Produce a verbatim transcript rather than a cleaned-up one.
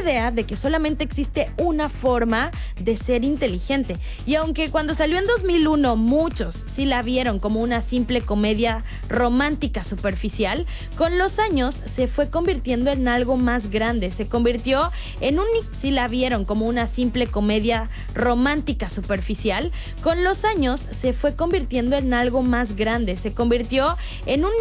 idea de que solamente existe una forma de ser inteligente. Y aunque cuando salió en dos mil uno muchos sí la vieron como una simple comedia romántica superficial, con los años se fue convirtiendo en algo más grande. Se convirtió en un... sí la vieron como una simple comedia romántica superficial, con los años se fue convirtiendo en algo más grande. Se convirtió en un